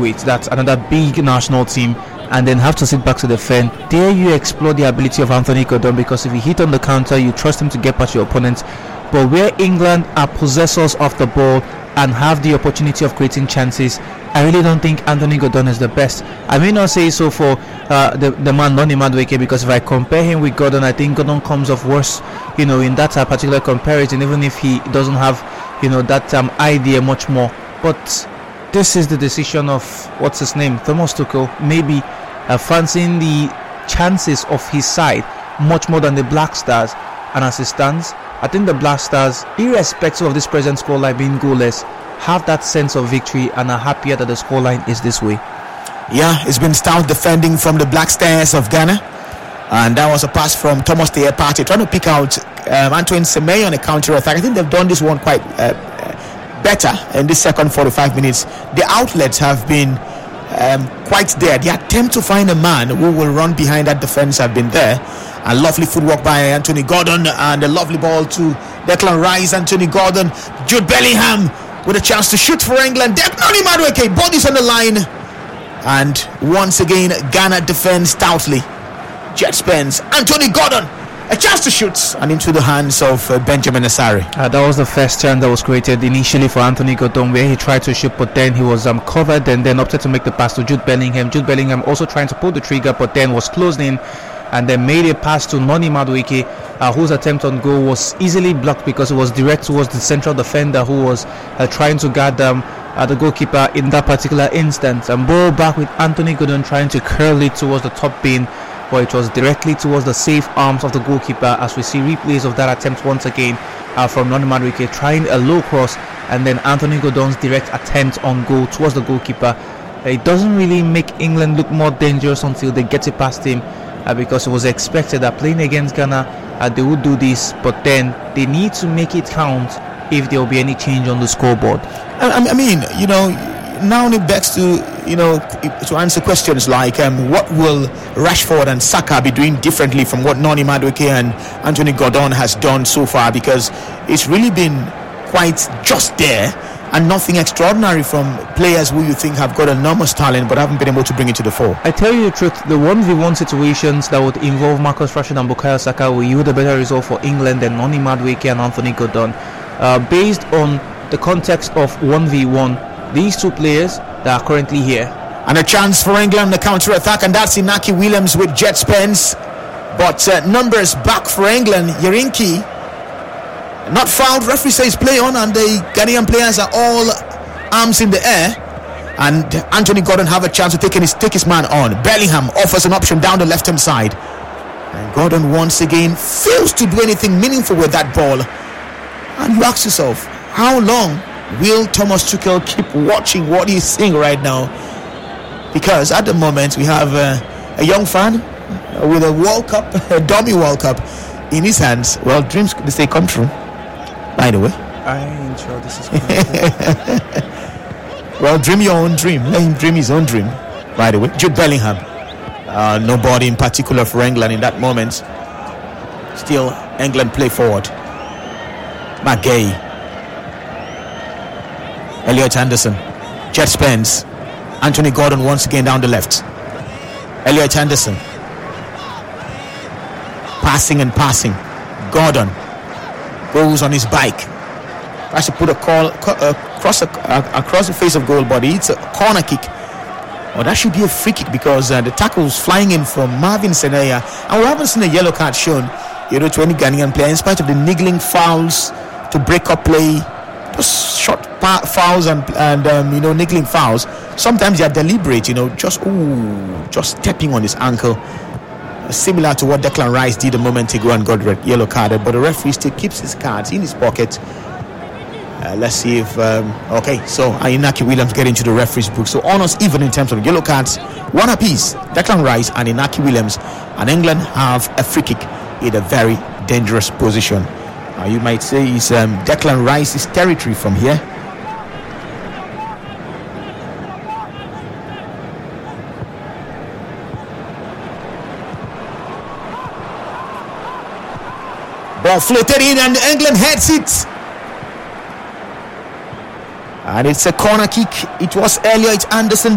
heavyweight, that's another big national team, and then have to sit back to defend. There you explore the ability of Anthony Gordon, because if you hit on the counter, you trust him to get past your opponent. But where England are possessors of the ball and have the opportunity of creating chances, I really don't think Anthony Gordon is the best. I may not say so for the man Noni Madueke, because if I compare him with Gordon, I think Gordon comes off worse, in that particular comparison, even if he doesn't have, that idea much more. But this is the decision of, what's his name, Thomas Tuchel, maybe fancying the chances of his side much more than the Black Stars. And as it stands, I think the Black Stars, irrespective of this present scoreline being goalless, have that sense of victory and are happier that the scoreline is this way. Yeah, it's been stout defending from the Black Stars of Ghana, and that was a pass from Thomas Partey trying to pick out Antoine Semenyo on a counter attack. I think they've done this one quite better in this second 45 minutes. The outlets have been quite there. The attempt to find a man who will run behind that defense have been there. A lovely footwork by Anthony Gordon, and a lovely ball to Declan Rice. Anthony Gordon, Jude Bellingham with a chance to shoot for England. Noni Madueke, bodies on the line, and once again Ghana defends stoutly. Jet Spence, Anthony Gordon, a chance to shoot, and into the hands of Benjamin Asare. That was the first chance that was created initially for Anthony Gordon, where he tried to shoot, but then he was covered, and then opted to make the pass to Jude Bellingham. Jude Bellingham also trying to pull the trigger, but then was closed in, and then made a pass to Noni Madueke, whose attempt on goal was easily blocked because it was direct towards the central defender, who was trying to guard the goalkeeper in that particular instance. And ball back with Anthony Gordon trying to curl it towards the top bin, but it was directly towards the safe arms of the goalkeeper, as we see replays of that attempt once again from Noni Madueke trying a low cross, and then Anthony Gordon's direct attempt on goal towards the goalkeeper. It doesn't really make England look more dangerous until they get it past him, because it was expected that playing against Ghana they would do this, but then they need to make it count if there will be any change on the scoreboard. I mean, now it begs to answer questions like what will Rashford and Saka be doing differently from what Noni Madueke and Anthony Gordon has done so far, because it's really been quite just there and nothing extraordinary from players who you think have got enormous talent but haven't been able to bring it to the fore. I tell you the truth, the 1v1 situations that would involve Marcus Rashford and Bukayo Saka will yield a better result for England than Noni Madueke and Anthony Gordon. Based on the context of 1v1, these two players that are currently here. And a chance for England, the counter attack, and that's Inaki Williams with Jet Spence. But numbers back for England. Yerinki not fouled. Referee says play on, and the Ghanaian players are all arms in the air. And Anthony Gordon have a chance to take his man on. Bellingham offers an option down the left hand side, and Gordon once again fails to do anything meaningful with that ball. And you ask yourself, how long will Thomas Tuchel keep watching what he's seeing right now? Because at the moment we have a young fan with a World Cup, a dummy World Cup in his hands. Well, dreams, they say, come true, by the way. I ain't sure this is correct. Well, dream your own dream. Let him dream his own dream, by the way. Jude Bellingham, nobody in particular for England in that moment. Still, England play forward. McGay, Elliot Anderson, Jet Spence, Anthony Gordon once again down the left. Elliot Anderson, passing and passing. Gordon goes on his bike, tries to put a call across the face of goal, but it's a corner kick. Well, that should be a free kick, because the tackle's flying in from Marvin Seneya, and we haven't seen a yellow card shown to any Ghanaian player, in spite of the niggling fouls to break up play, just short fouls and niggling fouls. Sometimes they are deliberate, just stepping on his ankle, similar to what Declan Rice did a moment ago and got yellow carded. But the referee still keeps his cards in his pocket. Let's see if so Inaki Williams get into the referee's book. So honors even in terms of yellow cards, one apiece, Declan Rice and Inaki Williams, and England have a free kick in a very dangerous position. You might say it's Declan Rice's territory from here. Ball floated in and England heads it. And it's a corner kick. It was Elliot Anderson